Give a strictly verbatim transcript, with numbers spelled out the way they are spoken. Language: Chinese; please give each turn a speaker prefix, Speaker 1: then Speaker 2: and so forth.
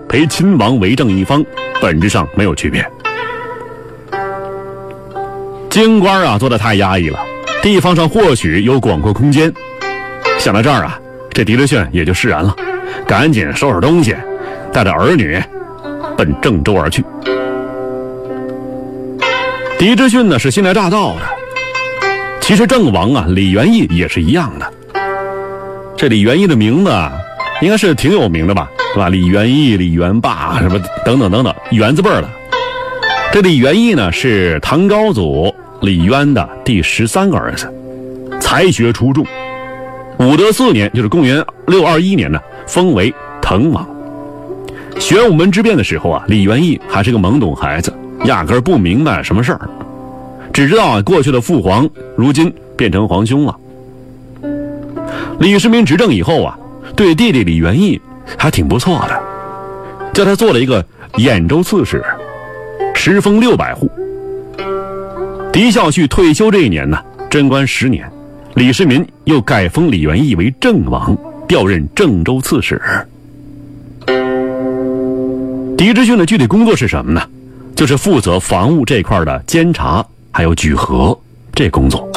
Speaker 1: 陪亲王为政一方，本质上没有区别。京官啊做得太压抑了，地方上或许有广阔空间。想到这儿啊，这狄志逊也就释然了，赶紧收拾东西，带着儿女奔郑州而去。狄志逊呢是新来乍到的，其实郑王啊李元义也是一样的。这李元义的名字啊应该是挺有名的吧，对吧？李元义、李元霸什么等等等等，元字辈的。这李元义呢是唐高祖李渊的第十三个儿子，才学出众。武德四年，就是公元六二一年呢，封为滕王。玄武门之变的时候啊，李元义还是个懵懂孩子，压根儿不明白什么事儿，只知道啊，过去的父皇如今变成皇兄了。李世民执政以后啊，对弟弟李元义还挺不错的，叫他做了一个兖州刺史，持封六百户。狄孝胥退休这一年呢，贞观十年，李世民又改封李元义为郑王，调任郑州刺史。狄志逊的具体工作是什么呢？就是负责防务这块的监察还有举核这工作。